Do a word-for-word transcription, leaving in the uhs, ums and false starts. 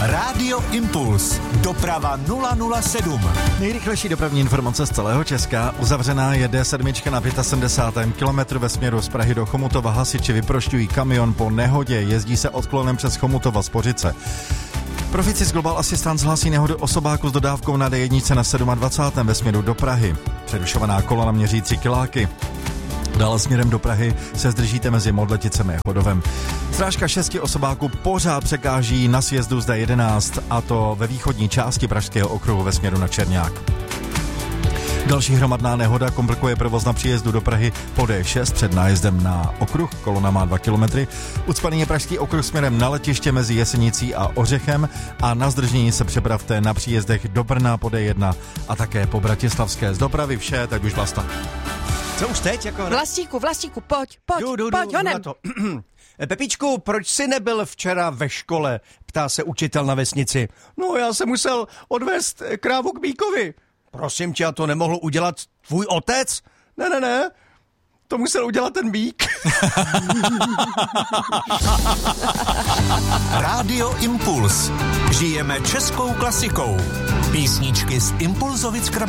Rádio Impuls. Doprava nula nula sedm. Nejrychlejší dopravní informace z celého Česka. Uzavřená je D sedm na sedmdesátém pátém kilometru ve směru z Prahy do Chomutova. Hasiči vyprošťují kamion po nehodě. Jezdí se odklonem přes Chomutova Spořice. Proficis Global Assistance hlásí nehodu osobáku s dodávkou na D jedna na dvacátém sedmém ve směru do Prahy. Přerušovaná kolona měří tři kiláky. Dále směrem do Prahy se zdržíte mezi Modleticemi a Chodovem. Strážka šesti osobáků pořád překáží na sjezdu z D jedenáct, a to ve východní části Pražského okruhu ve směru na Černák. Další hromadná nehoda komplikuje provoz na příjezdu do Prahy po D šest před nájezdem na okruh. Kolona má dva kilometry. Ucpaný je pražský okruh směrem na letiště mezi Jesenicí a Ořechem a na zdržení se přepravte na příjezdech do Brna po D jedna a také po Bratislavské. Z dopravy vše, teď už basta. Co už teď? Jako... Vlastíku, vlastíku, pojď, pojď, jdu, jdu, pojď, jdu, honem. jdu to. Pepíčku, proč jsi nebyl včera ve škole? Ptá se učitel na vesnici. No, já jsem musel odvést krávu k býkovi. Prosím tě, a to nemohl udělat tvůj otec? Ne, ne, ne, to musel udělat ten býk. Rádio Impuls. Žijeme českou klasikou. Písničky z Impulzovic